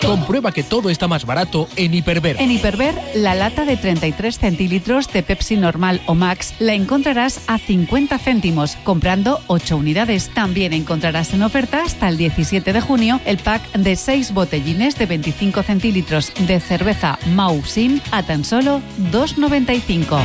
Comprueba que todo está más barato en Hiperver. En Hiperver, la lata de 33 centilitros de Pepsi normal o Max la encontrarás a 50 céntimos, comprando 8 unidades. También encontrarás en oferta hasta el 17 de junio el pack de 6 botellines de 25 centilitros de cerveza Mau Sim a tan solo 2,95.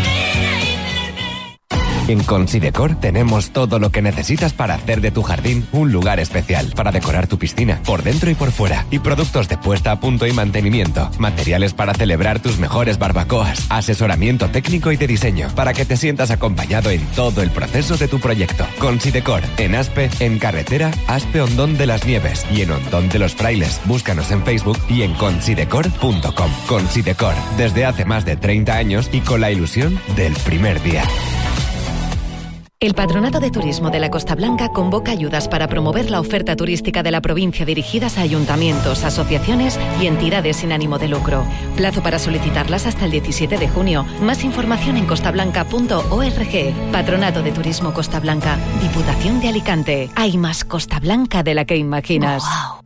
En Considecor tenemos todo lo que necesitas para hacer de tu jardín un lugar especial, para decorar tu piscina, por dentro y por fuera, y productos de puesta a punto y mantenimiento, materiales para celebrar tus mejores barbacoas, asesoramiento técnico y de diseño, para que te sientas acompañado en todo el proceso de tu proyecto. Considecor, en Aspe, en carretera Aspe-Hondón de las Nieves y en Hondón de los Frailes. Búscanos en Facebook y en considecor.com. Considecor, desde hace más de 30 años y con la ilusión del primer día. El Patronato de Turismo de la Costa Blanca convoca ayudas para promover la oferta turística de la provincia dirigidas a ayuntamientos, asociaciones y entidades sin ánimo de lucro. Plazo para solicitarlas hasta el 17 de junio. Más información en costablanca.org. Patronato de Turismo Costa Blanca, Diputación de Alicante. Hay más Costa Blanca de la que imaginas. Wow.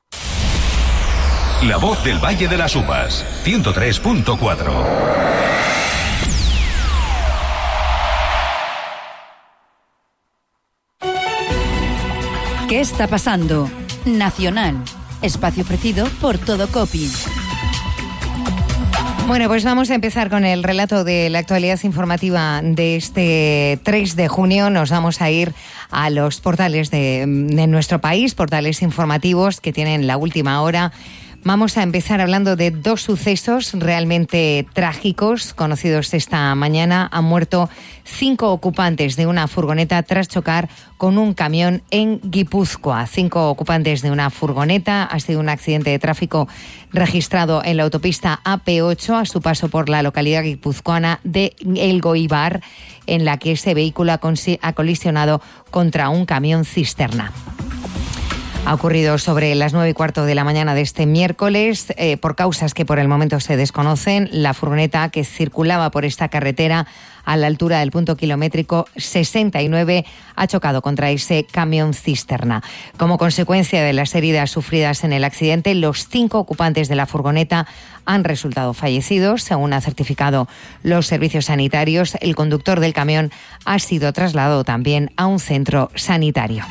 La voz del Valle de las Uvas, 103.4. ¿Qué está pasando? Nacional. Espacio ofrecido por Todocopi. Bueno, pues vamos a empezar con el relato de la actualidad informativa de este 3 de junio. Nos vamos a ir a los portales de nuestro país, portales informativos que tienen la última hora. Vamos a empezar hablando de 2 sucesos realmente trágicos conocidos esta mañana. Han muerto 5 ocupantes de una furgoneta tras chocar con un camión en Guipúzcoa. 5 ocupantes de una furgoneta. Ha sido un accidente de tráfico registrado en la autopista AP8 a su paso por la localidad guipuzcoana de Elgoibar, en la que ese vehículo ha colisionado contra un camión cisterna. Ha ocurrido sobre las 9:15 de la mañana de este miércoles. Por causas que por el momento se desconocen, la furgoneta que circulaba por esta carretera a la altura del punto kilométrico 69 ha chocado contra ese camión cisterna. Como consecuencia de las heridas sufridas en el accidente, los 5 ocupantes de la furgoneta han resultado fallecidos. Según ha certificado los servicios sanitarios, el conductor del camión ha sido trasladado también a un centro sanitario.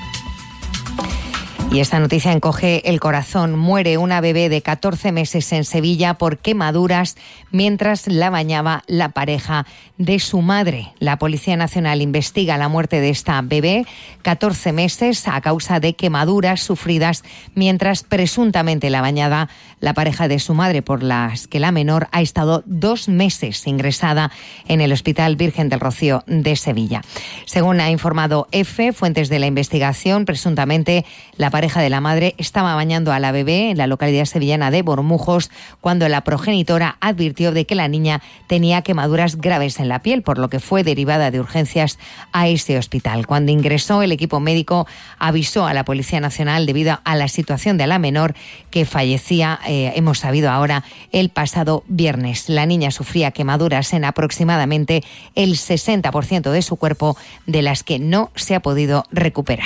Y esta noticia encoge el corazón. Muere una bebé de 14 meses en Sevilla por quemaduras mientras la bañaba la pareja de su madre. La Policía Nacional investiga la muerte de esta bebé, 14 meses, a causa de quemaduras sufridas mientras presuntamente la bañaba la pareja de su madre, por las que la menor ha estado 2 meses ingresada en el Hospital Virgen del Rocío de Sevilla. Según ha informado EFE, fuentes de la investigación, presuntamente la pareja de la madre estaba bañando a la bebé en la localidad sevillana de Bormujos cuando la progenitora advirtió de que la niña tenía quemaduras graves en la piel, por lo que fue derivada de urgencias a ese hospital. Cuando ingresó, el equipo médico avisó a la Policía Nacional debido a la situación de la menor, que fallecía, hemos sabido ahora, el pasado viernes. La niña sufría quemaduras en aproximadamente el 60% de su cuerpo, de las que no se ha podido recuperar.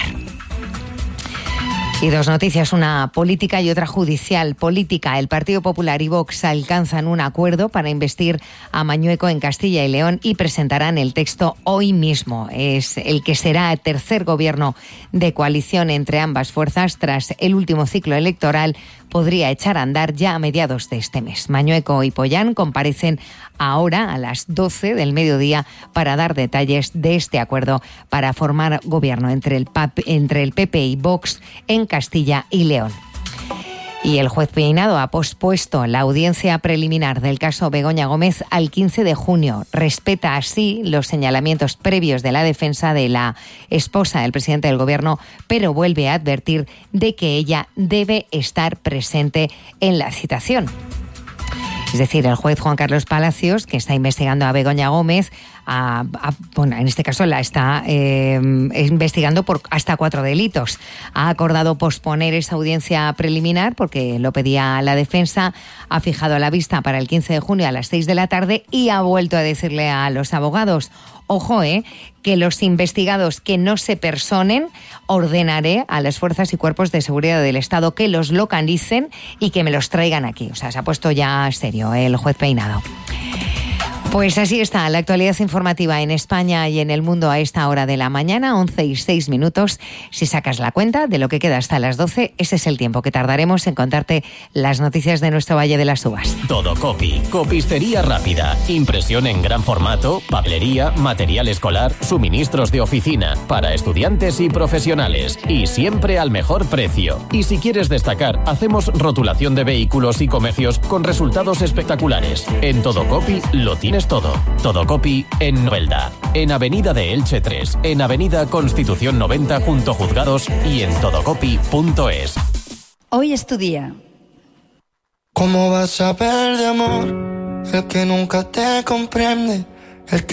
Y 2 noticias, una política y otra judicial. Política: el Partido Popular y Vox alcanzan un acuerdo para investir a Mañueco en Castilla y León y presentarán el texto hoy mismo. Es el que será el tercer gobierno de coalición entre ambas fuerzas tras el último ciclo electoral. Podría echar a andar ya a mediados de este mes. Mañueco y Pollán comparecen ahora a las 12 del mediodía para dar detalles de este acuerdo para formar gobierno entre el PP y Vox en Castilla y León. Y el juez Peinado ha pospuesto la audiencia preliminar del caso Begoña Gómez al 15 de junio. Respeta así los señalamientos previos de la defensa de la esposa del presidente del Gobierno, pero vuelve a advertir de que ella debe estar presente en la citación. Es decir, el juez Juan Carlos Palacios, que está investigando a Begoña Gómez, bueno, en este caso la está investigando por hasta 4 delitos. Ha acordado posponer esa audiencia preliminar porque lo pedía la defensa, ha fijado la vista para el 15 de junio a las 6 de la tarde y ha vuelto a decirle a los abogados: Ojo, que los investigados que no se personen, ordenaré a las fuerzas y cuerpos de seguridad del Estado que los localicen y que me los traigan aquí. O sea, se ha puesto ya serio el juez Peinado. Pues así está la actualidad informativa en España y en el mundo a esta hora de la mañana, 11:06. Si sacas la cuenta de lo que queda hasta las 12, ese es el tiempo que tardaremos en contarte las noticias de nuestro Valle de las Uvas. Todo Copy, copistería rápida, impresión en gran formato, papelería, material escolar, suministros de oficina, para estudiantes y profesionales, y siempre al mejor precio. Y si quieres destacar, hacemos rotulación de vehículos y comercios con resultados espectaculares. En Todo Copy lo tienes todo. Todo Copy en Novelda, en Avenida de Elche 3, en Avenida Constitución 90 junto a Juzgados y en todocopy.es. Hoy es tu día. ¿Cómo vas a saber de amor el que nunca te comprende, el que